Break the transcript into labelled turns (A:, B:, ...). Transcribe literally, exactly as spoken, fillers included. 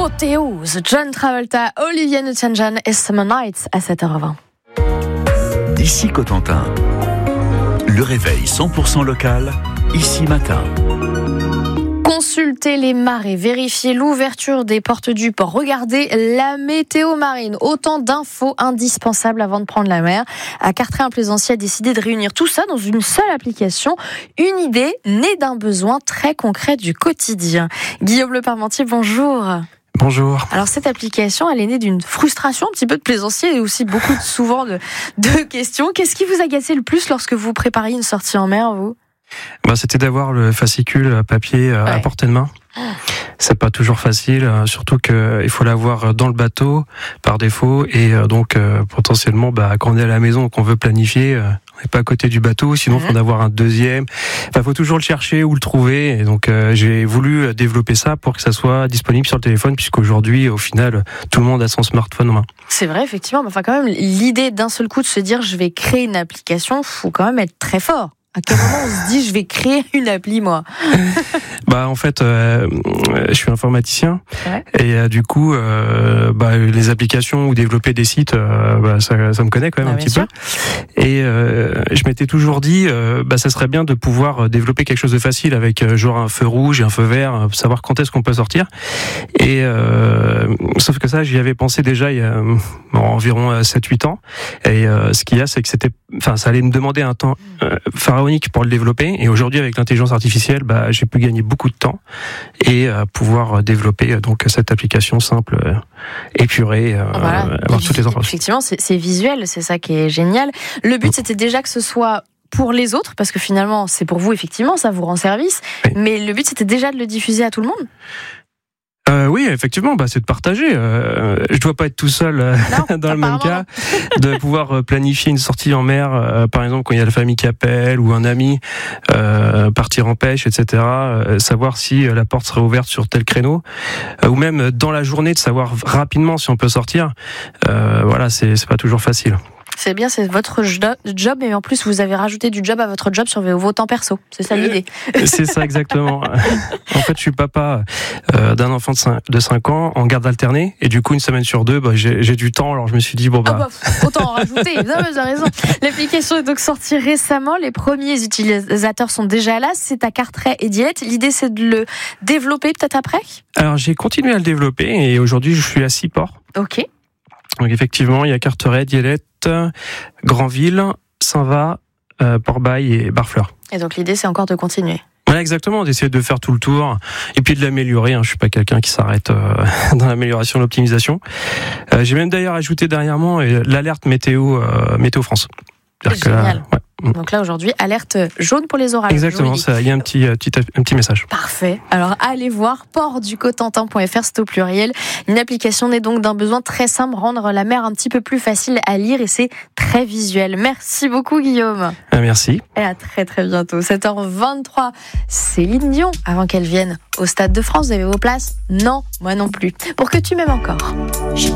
A: Apothéose, John Travolta, Olivia Newton-John et Summer Nights à sept heures vingt.
B: Ici Cotentin, le réveil cent pour cent local, ici matin.
A: Consultez les marées, vérifiez l'ouverture des portes du port, regardez la météo marine. Autant d'infos indispensables avant de prendre la mer. À Cartré-en-Plaisancier a décidé de réunir tout ça dans une seule application. Une idée née d'un besoin très concret du quotidien. Guillaume Le Parmentier, bonjour.
C: Bonjour.
A: Alors cette application, elle est née d'une frustration, un petit peu de plaisancier et aussi beaucoup de, souvent de, de questions. Qu'est-ce qui vous agacait le plus lorsque vous prépariez une sortie en mer, vous ?
C: Bah, c'était d'avoir le fascicule papier ouais. à portée de main. C'est pas toujours facile, surtout qu'il faut l'avoir dans le bateau par défaut et donc euh, potentiellement bah, quand on est à la maison, qu'on veut planifier, euh, on n'est pas à côté du bateau, sinon il mmh. faut en avoir un deuxième. Il faut toujours le chercher ou le trouver et donc euh, j'ai voulu développer ça pour que ça soit disponible sur le téléphone puisqu'aujourd'hui au final tout le monde a son smartphone en main.
A: C'est vrai effectivement, mais enfin quand même l'idée d'un seul coup de se dire je vais créer une application, faut quand même être très fort. À quel moment on se dit je vais créer une appli moi ?
C: Bah en fait, euh, je suis informaticien ouais. et euh, du coup, euh, bah, les applications ou développer des sites, euh, bah, ça, ça me connaît quand même bah, un petit sûr. peu. Et euh, je m'étais toujours dit, euh, bah ça serait bien de pouvoir développer quelque chose de facile avec euh, genre un feu rouge et un feu vert, savoir quand est-ce qu'on peut sortir. Et euh, sauf que ça, j'y avais pensé déjà il y a bon, environ sept huit ans. Et euh, ce qu'il y a, c'est que c'était, enfin, ça allait me demander un temps euh, pharaonique pour le développer et aujourd'hui avec l'intelligence artificielle bah, j'ai pu gagner beaucoup de temps et euh, pouvoir développer euh, donc cette application simple euh, épurée euh,
A: voilà.
C: avoir toutes les informations.
A: Effectivement c'est, c'est visuel, c'est ça qui est génial. Le but c'était déjà que ce soit pour les autres parce que finalement c'est pour vous effectivement, ça vous rend service oui. mais le but c'était déjà de le diffuser à tout le monde.
C: Euh, oui, effectivement, bah, c'est de partager. Euh, je dois pas être tout seul euh, non, dans le même cas, de pouvoir planifier une sortie en mer, euh, par exemple quand il y a la famille qui appelle ou un ami, euh, partir en pêche, et cetera. Euh, savoir si la porte sera ouverte sur tel créneau, euh, ou même dans la journée de savoir rapidement si on peut sortir. Euh, voilà, c'est, c'est pas toujours facile.
A: C'est bien, c'est votre job, et en plus vous avez rajouté du job à votre job sur vos temps perso. C'est ça l'idée.
C: C'est ça exactement. En fait, je suis papa euh, d'un enfant de cinq ans en garde alternée, et du coup une semaine sur deux, bah, j'ai, j'ai du temps. Alors je me suis dit bon bah,
A: ah bah autant en rajouter. Non, mais vous avez raison. L'application est donc sortie récemment. Les premiers utilisateurs sont déjà là. C'est à Cartré et Dielette. L'idée c'est de le développer peut-être après.
C: Alors j'ai continué à le développer et aujourd'hui je suis à six ports.
A: Ok.
C: Donc effectivement, il y a Carteret, Dielette, Granville, Saint-Va, euh, Port-Bail et Barfleur.
A: Et donc l'idée, c'est encore de continuer.
C: Voilà, exactement, d'essayer de faire tout le tour et puis de l'améliorer. Hein. Je suis pas quelqu'un qui s'arrête euh, dans l'amélioration, l'optimisation. Euh, j'ai même d'ailleurs ajouté dernièrement euh, l'alerte météo, euh, météo France.
A: C'est génial. Là, ouais. Donc là aujourd'hui, alerte jaune pour les orages.
C: Exactement, ça, il y a un petit, euh, petit, un petit message.
A: Parfait. Alors allez voir port du cotentin point f r, c'est au pluriel. Une application née donc d'un besoin très simple, rendre la mer un petit peu plus facile à lire et c'est très visuel. Merci beaucoup Guillaume.
C: Ah, merci.
A: Et à très très bientôt. sept heures vingt-trois, Céline Dion, avant qu'elle vienne au Stade de France, vous avez vos places ? Non, moi non plus. Pour que tu m'aimes encore.